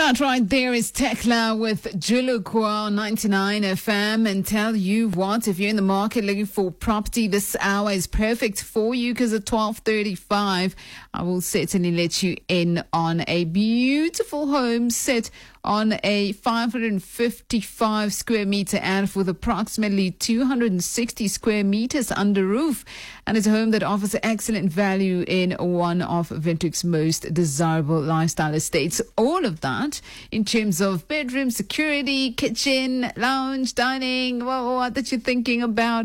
That right there is Tekla with Julukwa 99 FM. And tell you what, if you're in the market looking for property, this hour is perfect for you because at 12:35, I will certainly let you in on a beautiful home set on a 555 square meter and with approximately 260 square meters under roof. And it's a home that offers excellent value in one of Windhoek's most desirable lifestyle estates. All of that in terms of bedroom, security, kitchen, lounge, dining, what that you're thinking about.